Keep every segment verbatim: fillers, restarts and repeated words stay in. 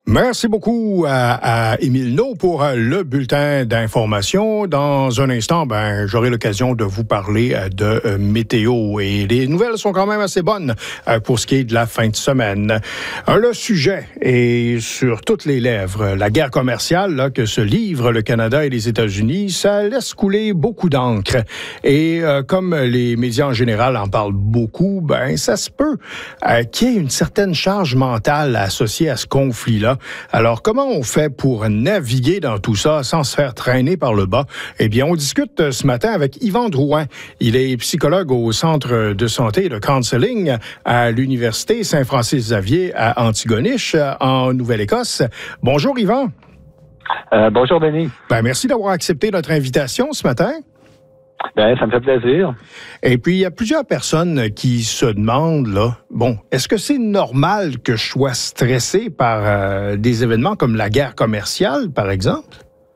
Merci beaucoup à, à Émile Naud pour le bulletin d'information. Dans un instant, ben, j'aurai l'occasion de vous parler de euh, météo et les nouvelles sont quand même assez bonnes euh, pour ce qui est de la fin de semaine. Euh, le sujet est sur toutes les lèvres. La guerre commerciale là, que se livrent le Canada et les États-Unis, ça laisse couler beaucoup d'encre. Et euh, comme les médias en général en parlent beaucoup, ben, ça se peut euh, qu'il y ait une certaine charge mentale associée à ce conflit-là. Alors, comment on fait pour naviguer dans tout ça sans se faire traîner par le bas? Eh bien, on discute ce matin avec Yvan Drouin. Il est psychologue au Centre de santé et de counseling à l'Université Saint-Francis-Xavier à Antigonish, en Nouvelle-Écosse. Bonjour, Yvan. Euh, bonjour, Denis. Ben, merci d'avoir accepté notre invitation ce matin. Ben, ça me fait plaisir. Et puis, il y a plusieurs personnes qui se demandent, là, bon, est-ce que c'est normal que je sois stressé par euh, des événements comme la guerre commerciale, par exemple?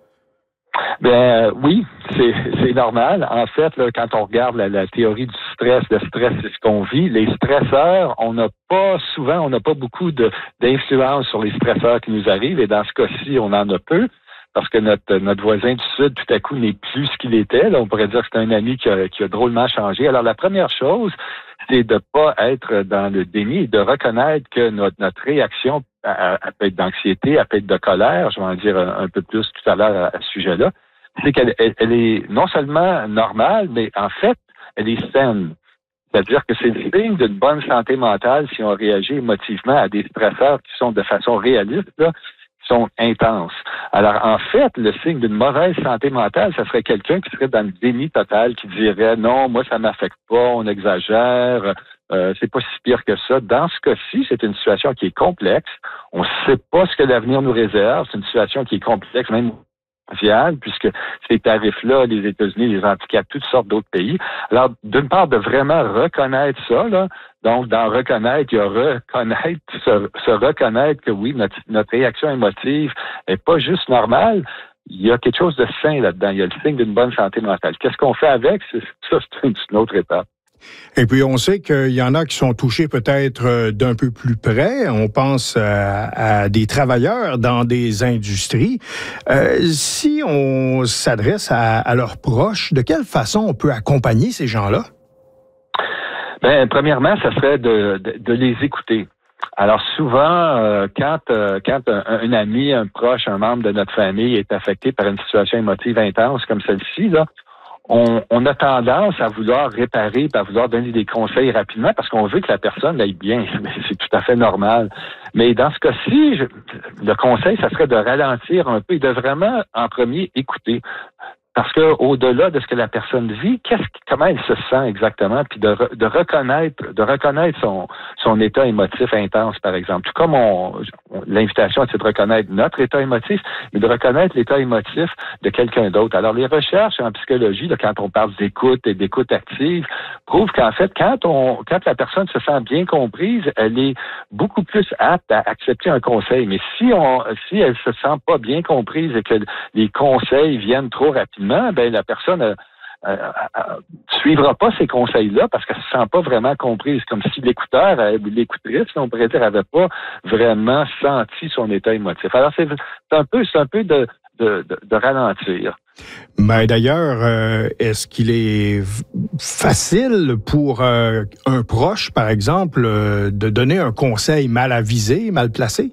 Ben euh, oui, c'est, c'est normal. En fait, là, quand on regarde la, la théorie du stress, le stress, c'est ce qu'on vit. Les stresseurs, on n'a pas souvent, on n'a pas beaucoup de, d'influence sur les stresseurs qui nous arrivent. Et dans ce cas-ci, on en a peu. Parce que notre, notre voisin du Sud, tout à coup, n'est plus ce qu'il était. Là, on pourrait dire que c'est un ami qui a, qui a drôlement changé. Alors, la première chose, c'est de ne pas être dans le déni et de reconnaître que notre, notre réaction, elle, elle peut être d'anxiété, elle peut être de colère, je vais en dire un, un peu plus tout à l'heure à, à ce sujet-là, c'est qu'elle elle, elle est non seulement normale, mais en fait, elle est saine. C'est-à-dire que c'est le signe d'une bonne santé mentale si on réagit émotivement à des stresseurs qui sont de façon réaliste, là, sont intenses. Alors, en fait, le signe d'une mauvaise santé mentale, ça serait quelqu'un qui serait dans le déni total, qui dirait « Non, moi, ça m'affecte pas, on exagère, euh, c'est pas si pire que ça. » Dans ce cas-ci, c'est une situation qui est complexe. On ne sait pas ce que l'avenir nous réserve. C'est une situation qui est complexe, même mondiale, puisque ces tarifs-là, les États-Unis les handicapent toutes sortes d'autres pays. Alors, d'une part, de vraiment reconnaître ça, là, donc d'en reconnaître, il y a reconnaître, se, se reconnaître que oui, notre, notre réaction émotive n'est pas juste normale, il y a quelque chose de sain là-dedans, il y a le signe d'une bonne santé mentale. Qu'est-ce qu'on fait avec? C'est, ça, c'est une autre étape. Et puis, on sait qu'il y en a qui sont touchés peut-être d'un peu plus près. On pense à, à des travailleurs dans des industries. Euh, si on s'adresse à, à leurs proches, de quelle façon on peut accompagner ces gens-là? Bien, premièrement, ça serait de, de, de les écouter. Alors souvent, euh, quand, euh, quand un, un ami, un proche, un membre de notre famille est affecté par une situation émotive intense comme celle-ci, là, On, on a tendance à vouloir réparer, à vouloir donner des conseils rapidement parce qu'on veut que la personne aille bien. C'est tout à fait normal. Mais dans ce cas-ci, je, le conseil, ça serait de ralentir un peu et de vraiment, en premier, écouter. Parce que au-delà de ce que la personne vit, qu'est-ce, comment elle se sent exactement, puis de, de reconnaître, de reconnaître son, son état émotif intense, par exemple. Tout comme on, on, l'invitation, c'est de reconnaître notre état émotif, mais de reconnaître l'état émotif de quelqu'un d'autre. Alors, les recherches en psychologie, là, quand on parle d'écoute et d'écoute active, prouvent qu'en fait, quand on, quand la personne se sent bien comprise, elle est beaucoup plus apte à accepter un conseil. Mais si on, si elle se sent pas bien comprise et que les conseils viennent trop rapidement, ben la personne ne euh, euh, suivra pas ces conseils-là parce qu'elle se sent pas vraiment comprise, comme si l'écouteur, l'écoutrice, on pourrait dire, avait pas vraiment senti son état émotif. Alors c'est, c'est un peu, c'est un peu de, de, de, de ralentir. Mais d'ailleurs, euh, est-ce qu'il est facile pour euh, un proche, par exemple, euh, de donner un conseil mal avisé, mal placé?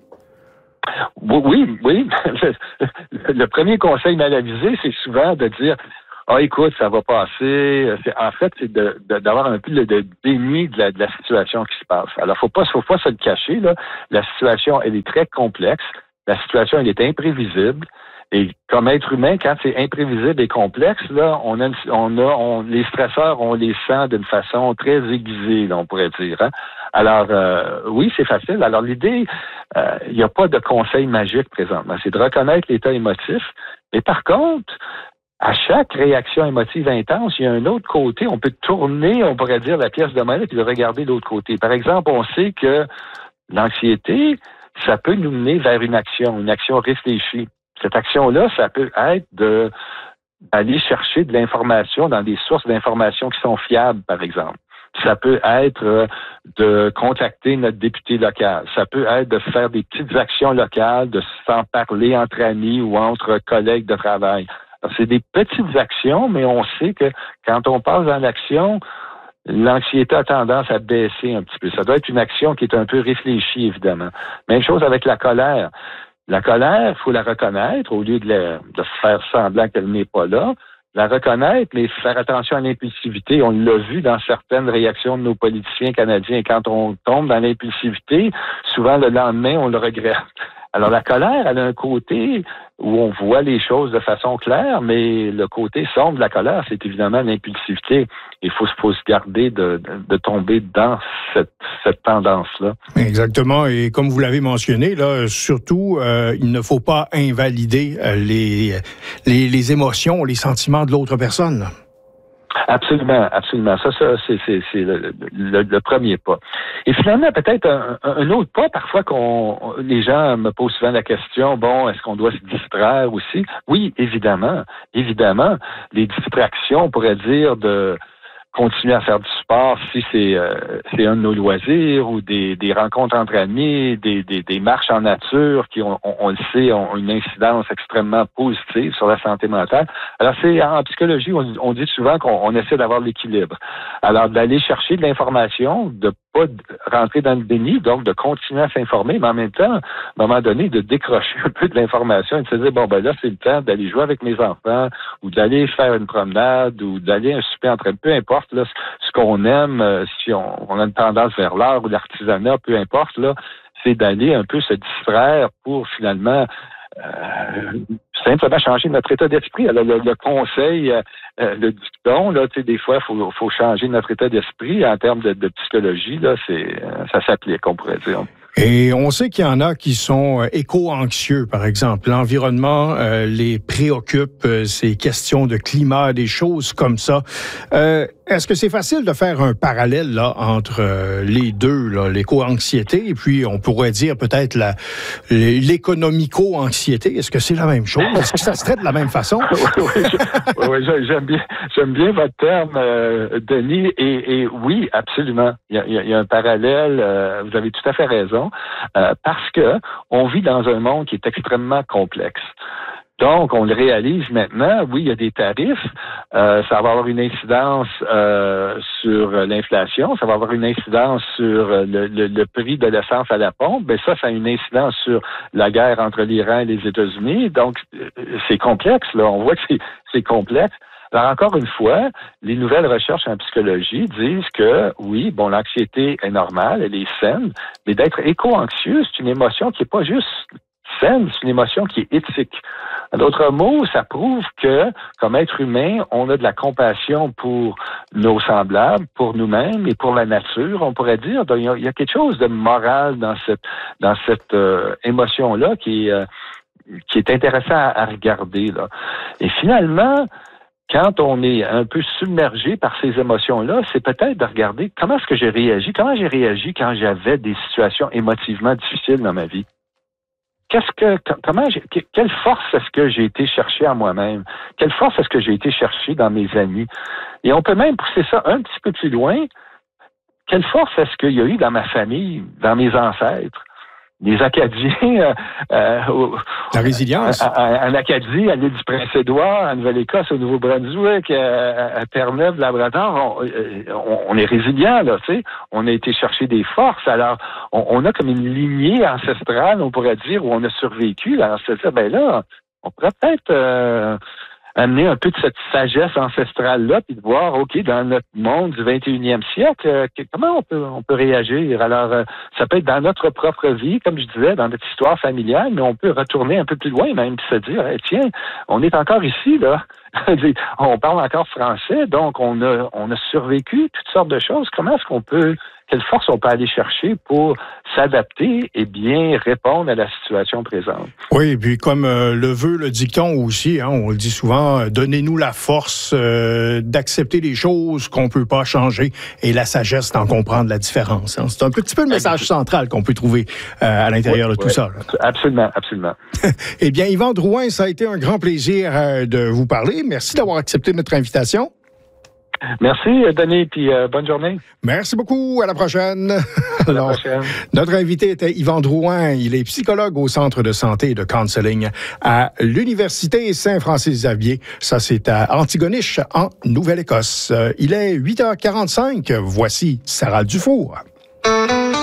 Oui, oui. Le premier conseil mal avisé, c'est souvent de dire « Ah, écoute, ça va passer. » C'est, en fait, c'est de, de, d'avoir un peu de, de déni de la, de la situation qui se passe. Alors, faut pas, faut pas se le cacher, là. La situation, elle est très complexe. La situation, elle est imprévisible. Et comme être humain, quand c'est imprévisible et complexe, là, on a, on a, on, les stresseurs, on les sent d'une façon très aiguisée, là, on pourrait dire. Hein? Alors, euh, oui, c'est facile. Alors, l'idée, il euh, n'y a pas de conseil magique présentement. C'est de reconnaître l'état émotif. Mais par contre, à chaque réaction émotive intense, il y a un autre côté. On peut tourner, on pourrait dire, la pièce de monnaie et de regarder l'autre côté. Par exemple, on sait que l'anxiété, ça peut nous mener vers une action, une action réfléchie. Cette action-là, ça peut être de d'aller chercher de l'information dans des sources d'informations qui sont fiables, par exemple. Ça peut être de contacter notre député local. Ça peut être de faire des petites actions locales, de s'en parler entre amis ou entre collègues de travail. Alors, c'est des petites actions, mais on sait que quand on passe dans l'action, l'anxiété a tendance à baisser un petit peu. Ça doit être une action qui est un peu réfléchie, évidemment. Même chose avec la colère. La colère, il faut la reconnaître au lieu de, la, de faire semblant qu'elle n'est pas là. La reconnaître, mais faire attention à l'impulsivité. On l'a vu dans certaines réactions de nos politiciens canadiens. Quand on tombe dans l'impulsivité, souvent le lendemain, on le regrette. Alors la colère, elle a un côté où on voit les choses de façon claire, mais le côté sombre de la colère, c'est évidemment l'impulsivité. Il faut, faut se garder de, de, de tomber dans cette, cette tendance-là. Exactement. Et comme vous l'avez mentionné, là, surtout, euh, il ne faut pas invalider euh, les, les, les émotions, les sentiments de l'autre personne, là. Absolument, absolument. Ça, ça c'est, c'est, c'est le, le, le premier pas. Et finalement, peut-être un, un autre pas, parfois qu'on les gens me posent souvent la question, bon, est-ce qu'on doit se distraire aussi? Oui, évidemment, évidemment. Les distractions, on pourrait dire, de continuer à faire du sport si c'est euh, c'est un de nos loisirs ou des, des rencontres entre amis, des, des, des marches en nature qui, on, on, on le sait, ont une incidence extrêmement positive sur la santé mentale. Alors, c'est en psychologie, on, on dit souvent qu'on on essaie d'avoir l'équilibre. Alors, d'aller chercher de l'information, de pas rentrer dans le déni, donc de continuer à s'informer, mais en même temps, à un moment donné, de décrocher un peu de l'information et de se dire, bon, ben là, c'est le temps d'aller jouer avec mes enfants ou d'aller faire une promenade ou d'aller un souper entre eux, peu importe. Là, ce qu'on aime, si on, on a une tendance vers l'art ou l'artisanat, peu importe, là, c'est d'aller un peu se distraire pour finalement euh, simplement changer notre état d'esprit. Alors, le, le conseil, euh, le dicton, là, tu sais, des fois, il faut, faut changer notre état d'esprit en termes de, de psychologie, là, c'est, ça s'applique, on pourrait dire. Et on sait qu'il y en a qui sont euh, éco-anxieux, par exemple. L'environnement euh, les préoccupe, euh, ces questions de climat, des choses comme ça. Euh, est-ce que c'est facile de faire un parallèle là entre euh, les deux, là, l'éco-anxiété et puis on pourrait dire peut-être la, l'économico-anxiété? Est-ce que c'est la même chose? Est-ce que ça se traite de la même façon? oui, oui, oui, j'aime bien, j'aime bien votre terme, euh, Denis, et, et oui, absolument. Il y a, il y a un parallèle, euh, vous avez tout à fait raison. Euh, parce que on vit dans un monde qui est extrêmement complexe. Donc, on le réalise maintenant. Oui, il y a des tarifs. Euh, ça va avoir une incidence euh, sur l'inflation. Ça va avoir une incidence sur le, le, le prix de l'essence à la pompe. Ben ça, ça a une incidence sur la guerre entre l'Iran et les États-Unis. Donc, c'est complexe. Là, on voit que c'est, c'est complexe. Alors, encore une fois, les nouvelles recherches en psychologie disent que, oui, bon, l'anxiété est normale, elle est saine, mais d'être éco-anxieux, c'est une émotion qui n'est pas juste saine, c'est une émotion qui est éthique. En d'autres mots, ça prouve que, comme être humain, on a de la compassion pour nos semblables, pour nous-mêmes et pour la nature, on pourrait dire. Donc, il y a quelque chose de moral dans cette, dans cette euh, émotion-là qui est, euh, qui est intéressant à, à regarder, là. Et finalement, quand on est un peu submergé par ces émotions-là, c'est peut-être de regarder comment est-ce que j'ai réagi, comment j'ai réagi quand j'avais des situations émotivement difficiles dans ma vie. Qu'est-ce que, comment, j'ai, quelle force est-ce que j'ai été chercher en moi-même? Quelle force est-ce que j'ai été chercher dans mes amis? Et on peut même pousser ça un petit peu plus loin. Quelle force est-ce qu'il y a eu dans ma famille, dans mes ancêtres? Les Acadiens, euh, euh, la résilience. En Acadie, à l'île du Prince-Édouard, en Nouvelle-Écosse, au Nouveau-Brunswick, à, à Terre-Neuve, Labrador, on, on, on est résilient, là, tu sais. On a été chercher des forces. Alors, on, on a comme une lignée ancestrale, on pourrait dire, où on a survécu. Alors, c'est ça, ben là, on pourrait peut-être euh, amener un peu de cette sagesse ancestrale-là, puis de voir, OK, dans notre monde du vingt et unième siècle, euh, comment on peut on peut réagir? Alors, euh, ça peut être dans notre propre vie, comme je disais, dans notre histoire familiale, mais on peut retourner un peu plus loin même, puis se dire, hey, tiens, on est encore ici, là. On parle encore français, donc on a on a survécu toutes sortes de choses. Comment est-ce qu'on peut, quelle force on peut aller chercher pour s'adapter et bien répondre à la situation présente? Oui, et puis comme euh, le veut le dicton aussi, hein, on le dit souvent, euh, donnez-nous la force euh, d'accepter les choses qu'on peut pas changer et la sagesse d'en comprendre la différence. Hein. C'est un petit peu le message central qu'on peut trouver euh, à l'intérieur oui, de tout oui, ça. Là. Absolument, absolument. Eh bien, Yvan Drouin, ça a été un grand plaisir euh, de vous parler. Merci d'avoir accepté notre invitation. Merci, Denis, puis euh, bonne journée. Merci beaucoup. À la prochaine. À la prochaine. Notre invité était Yvan Drouin. Il est psychologue au Centre de santé et de counseling à l'Université Saint-Francis-Xavier. Ça, c'est à Antigonish, en Nouvelle-Écosse. Il est huit heures quarante-cinq. Voici Sarah Dufour.